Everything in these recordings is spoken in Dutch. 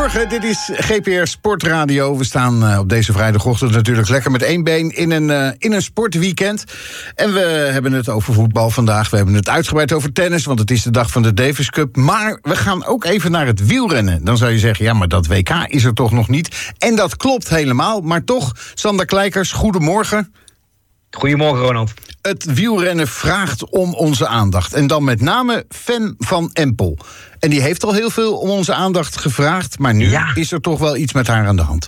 Goedemorgen, dit is GPR Sportradio. We staan op deze vrijdagochtend natuurlijk lekker met één been in een sportweekend. En we hebben het over voetbal vandaag. We hebben het uitgebreid over tennis, want het is de dag van de Davis Cup. Maar we gaan ook even naar het wielrennen. Dan zou je zeggen, ja, maar dat WK is er toch nog niet. En dat klopt helemaal, maar toch, Sander Kleikers, goedemorgen. Goedemorgen, Ronald. Het wielrennen vraagt om onze aandacht. En dan met name Fem van Empel. En die heeft al heel veel om onze aandacht gevraagd, maar nu is er toch wel iets met haar aan de hand.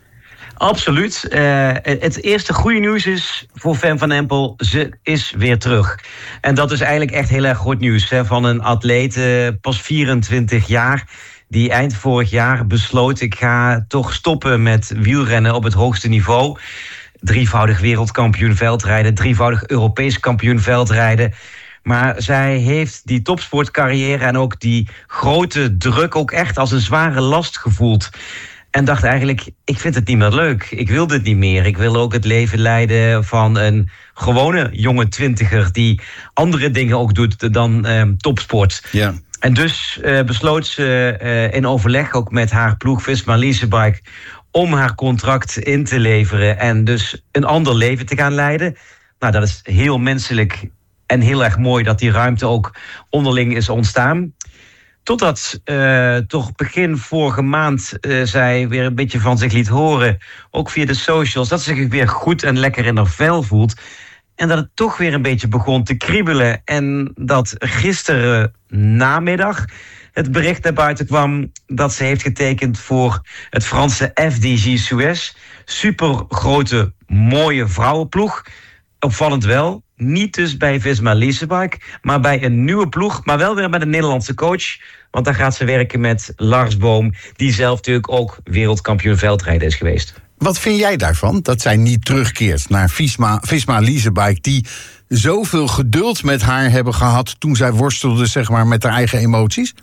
Absoluut. Het eerste goede nieuws is voor Fem van Empel, ze is weer terug. En dat is eigenlijk echt heel erg goed nieuws. Van een atleet, pas 24 jaar... die eind vorig jaar besloot, ik ga toch stoppen met wielrennen op het hoogste niveau. Drievoudig wereldkampioen veldrijden, drievoudig Europees kampioen veldrijden. Maar zij heeft die topsportcarrière en ook die grote druk ook echt als een zware last gevoeld. En dacht eigenlijk, ik vind het niet meer leuk. Ik wil dit niet meer. Ik wil ook het leven leiden van een gewone jonge twintiger die andere dingen ook doet dan topsport. Ja. En dus besloot ze in overleg ook met haar ploeg Visma Leasebike om haar contract in te leveren en dus een ander leven te gaan leiden. Nou, dat is heel menselijk en heel erg mooi dat die ruimte ook onderling is ontstaan. Totdat toch begin vorige maand zij weer een beetje van zich liet horen, ook via de socials, dat ze zich weer goed en lekker in haar vel voelt. En dat het toch weer een beetje begon te kriebelen. En dat gisteren namiddag het bericht naar buiten kwam dat ze heeft getekend voor het Franse FDJ Suez. Super grote, mooie vrouwenploeg. Opvallend wel. Niet dus bij Visma Leasebike, maar bij een nieuwe ploeg. Maar wel weer met een Nederlandse coach. Want daar gaat ze werken met Lars Boom, die zelf natuurlijk ook wereldkampioen veldrijden is geweest. Wat vind jij daarvan, dat zij niet terugkeert naar Visma Leasebike, die zoveel geduld met haar hebben gehad toen zij worstelde, zeg maar, met haar eigen emoties?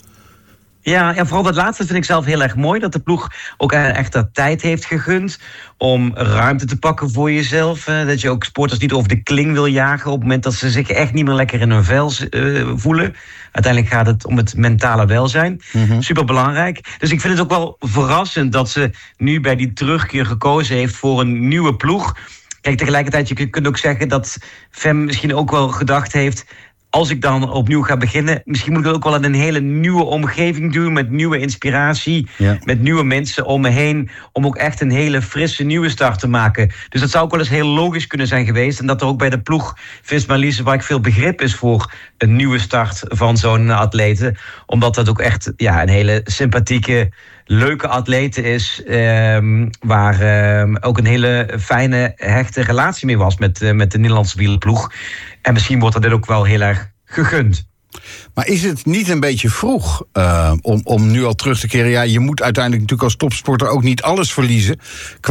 Ja, en vooral dat laatste vind ik zelf heel erg mooi. Dat de ploeg ook echt dat tijd heeft gegund om ruimte te pakken voor jezelf. Dat je ook sporters niet over de kling wil jagen op het moment dat ze zich echt niet meer lekker in hun vel voelen. Uiteindelijk gaat het om het mentale welzijn. Mm-hmm. Superbelangrijk. Dus ik vind het ook wel verrassend dat ze nu bij die terugkeer gekozen heeft voor een nieuwe ploeg. Kijk, tegelijkertijd, je kunt ook zeggen dat Fem misschien ook wel gedacht heeft, als ik dan opnieuw ga beginnen, misschien moet ik het ook wel in een hele nieuwe omgeving doen, met nieuwe inspiratie, met nieuwe mensen om me heen, om ook echt een hele frisse nieuwe start te maken. Dus dat zou ook wel eens heel logisch kunnen zijn geweest. En dat er ook bij de ploeg Visma Leasebike veel begrip is voor een nieuwe start van zo'n atlete. Omdat dat ook echt een hele sympathieke, leuke atlete is, waar ook een hele fijne, hechte relatie mee was met de Nederlandse wielerploeg. En misschien wordt dat dit ook wel heel erg gegund. Maar is het niet een beetje vroeg om nu al terug te keren? Ja, je moet uiteindelijk natuurlijk als topsporter ook niet alles verliezen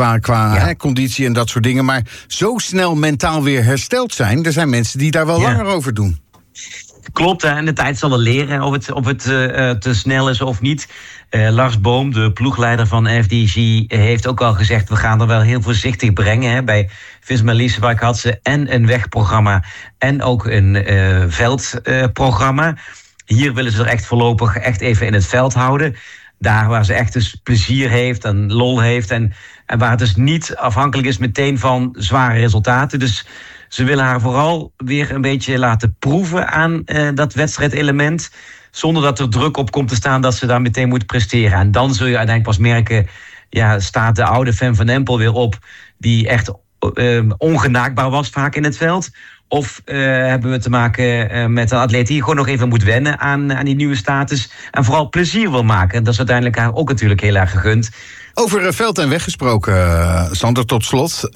qua conditie en dat soort dingen. Maar zo snel mentaal weer hersteld zijn, er zijn mensen die daar wel langer over doen. Klopt, en de tijd zal het leren of het te snel is of niet. Lars Boom, de ploegleider van FDJ, heeft ook al gezegd, we gaan er wel heel voorzichtig brengen. Bij Visma Leasebike had ze en een wegprogramma en ook een veldprogramma. Hier willen ze er echt voorlopig echt even in het veld houden. Daar waar ze echt dus plezier heeft en lol heeft. En waar het dus niet afhankelijk is meteen van zware resultaten. Dus ze willen haar vooral weer een beetje laten proeven aan dat wedstrijdelement, zonder dat er druk op komt te staan dat ze daar meteen moet presteren. En dan zul je uiteindelijk pas merken, staat de oude Fem van Empel weer op, die echt ongenaakbaar was vaak in het veld. Of hebben we te maken met een atleet die gewoon nog even moet wennen aan die nieuwe status en vooral plezier wil maken. En dat is uiteindelijk haar ook natuurlijk heel erg gegund. Over veld en weg gesproken, Sander, tot slot.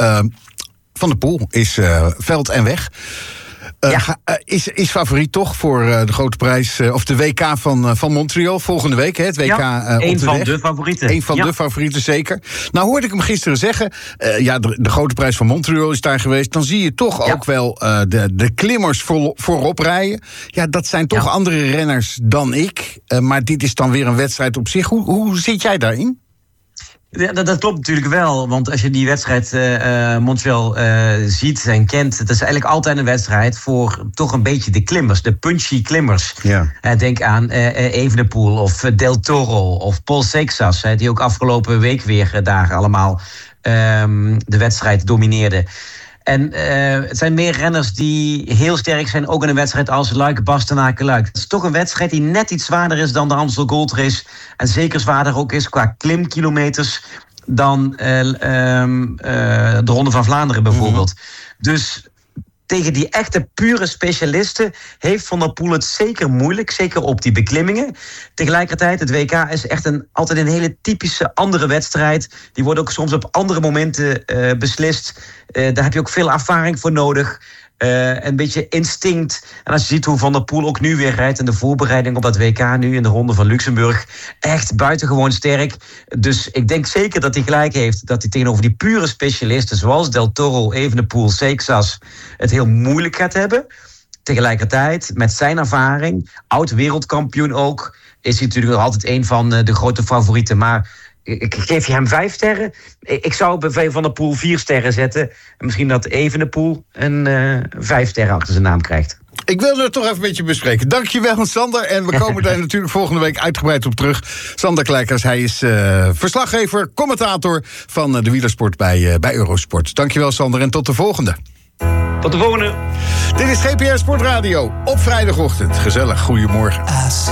Van der Poel is veld en weg. Is favoriet toch voor de grote prijs, of de WK van Montreal volgende week. Hè? Het WK een van de favorieten. Een van de favorieten, zeker. Nou hoorde ik hem gisteren zeggen, de grote prijs van Montreal is daar geweest. Dan zie je toch ook wel de klimmers voorop rijden. Ja, dat zijn toch andere renners dan ik. Maar dit is dan weer een wedstrijd op zich. Hoe zit jij daarin? Dat klopt natuurlijk wel, want als je die wedstrijd Montreal ziet en kent, het is eigenlijk altijd een wedstrijd voor toch een beetje de klimmers, de punchy klimmers. Ja. Denk aan Evenepoel of Del Toro of Paul Seixas, die ook afgelopen week weer daar allemaal de wedstrijd domineerden. En het zijn meer renners die heel sterk zijn, ook in een wedstrijd als Luik-Bastenaken-Luik. Het is toch een wedstrijd die net iets zwaarder is dan de Amstel Gold Race. En zeker zwaarder ook is qua klimkilometers dan de Ronde van Vlaanderen bijvoorbeeld. Dus tegen die echte pure specialisten heeft Van der Poel het zeker moeilijk. Zeker op die beklimmingen. Tegelijkertijd, het WK is echt altijd een hele typische andere wedstrijd. Die wordt ook soms op andere momenten beslist. Daar heb je ook veel ervaring voor nodig. Een beetje instinct. En als je ziet hoe Van der Poel ook nu weer rijdt in de voorbereiding op dat WK nu in de Ronde van Luxemburg. Echt buitengewoon sterk. Dus ik denk zeker dat hij gelijk heeft. Dat hij tegenover die pure specialisten zoals Del Toro, Evenepoel, Seixas het heel moeilijk gaat hebben. Tegelijkertijd, met zijn ervaring, oud-wereldkampioen ook, is hij natuurlijk nog altijd een van de grote favorieten. Maar ik geef je hem 5 sterren. Ik zou bij Van der Poel 4 sterren zetten. En misschien dat Evenepoel een 5 sterren achter zijn naam krijgt. Ik wilde het toch even met je bespreken. Dankjewel, Sander. En we komen daar natuurlijk volgende week uitgebreid op terug. Sander Kleikers, hij is verslaggever, commentator van de wielersport bij Eurosport. Dankjewel, Sander, en tot de volgende. Tot de volgende. Dit is GPR Sportradio op vrijdagochtend. Gezellig, goedemorgen.